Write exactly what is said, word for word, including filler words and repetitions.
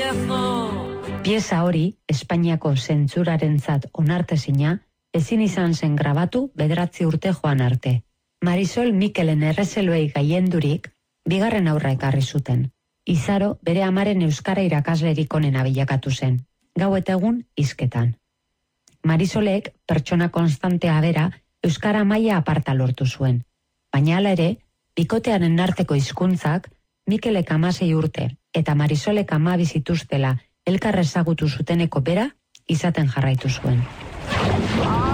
Pieza hori, Espainiako zentsurarentzat onartezina, ezin izan zen grabatu bederatzi urte joan arte. Marisol Mikelen errezeloei gaiendurik, bigarren aurra ekarri zuten. Izaro bere amaren euskara irakaslerik onena bilakatu zen, gau eta egun hizketan. Marisolek pertsona konstantea bera euskara maila aparta lortu zuen. Baina hala ere, bikotearen arteko hizkuntzak Mikelek hamasei urte eta Marisolek hamabi zituztela elkar ezagutu zuteneko bera izaten jarraitu zuen.